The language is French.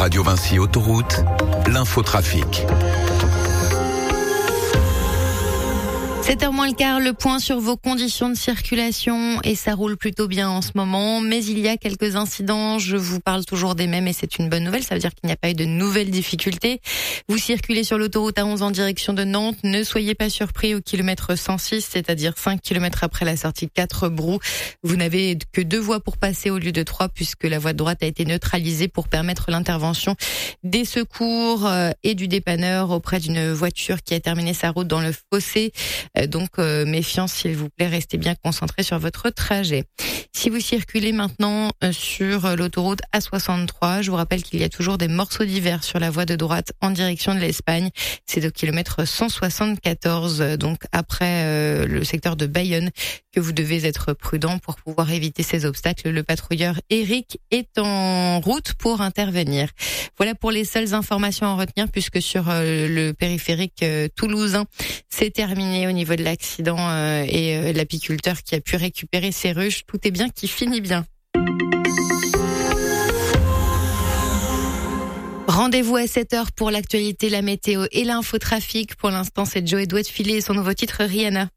Radio Vinci Autoroute, l'infotrafic. 7h moins le quart, le point sur vos conditions de circulation et ça roule plutôt bien en ce moment, mais il y a quelques incidents, je vous parle toujours des mêmes et c'est une bonne nouvelle, ça veut dire qu'il n'y a pas eu de nouvelles difficultés. Vous circulez sur l'autoroute A11 en direction de Nantes, ne soyez pas surpris au kilomètre 106, c'est-à-dire 5 km après la sortie 4 Brou. Vous n'avez que 2 voies pour passer au lieu de 3 puisque la voie de droite a été neutralisée pour permettre l'intervention des secours et du dépanneur auprès d'une voiture qui a terminé sa route dans le fossé. Donc méfiance s'il vous plaît, restez bien concentrés sur votre trajet. Si vous circulez maintenant sur l'autoroute A63, je vous rappelle qu'il y a toujours des morceaux d'hiver sur la voie de droite en direction de l'Espagne. C'est au kilomètre 174, donc après le secteur de Bayonne, que vous devez être prudent pour pouvoir éviter ces obstacles. Le patrouilleur Eric est en route pour intervenir. Voilà pour les seules informations à retenir puisque sur le périphérique toulousain, c'est terminé au niveau de l'accident et l'apiculteur qui a pu récupérer ses ruches. Tout est bien qui finit bien. Rendez-vous à 7h pour l'actualité, la météo et l'infotrafic. Pour l'instant, c'est Joey doit filer son nouveau titre Rihanna.